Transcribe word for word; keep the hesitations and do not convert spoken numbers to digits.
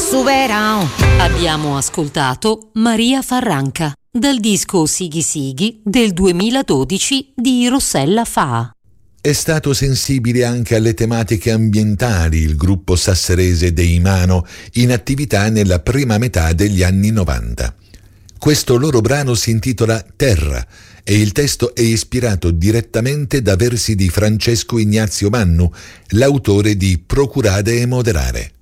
supera. Abbiamo ascoltato Maria Farranca dal disco Sighi Sighi del duemiladodici di Rossella Fa. È stato sensibile anche alle tematiche ambientali il gruppo sasserese dei Mano, in attività nella prima metà degli anni novanta. Questo loro brano si intitola Terra e il testo è ispirato direttamente da versi di Francesco Ignazio Mannu, l'autore di Procurare e moderare.